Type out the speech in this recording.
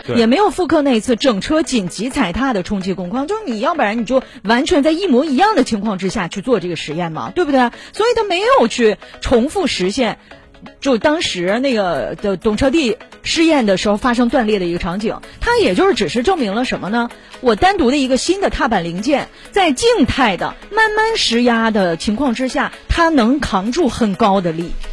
也没有复刻那次整车紧急踩踏的冲击工况，就是你要不然你就完全在一模一样的情况之下去做这个实验嘛，对不对？所以他没有去重复实现就当时那个的懂车帝试验的时候发生断裂的一个场景，它也就是只是证明了什么呢？我单独的一个新的踏板零件在静态的慢慢施压的情况之下，它能扛住很高的力。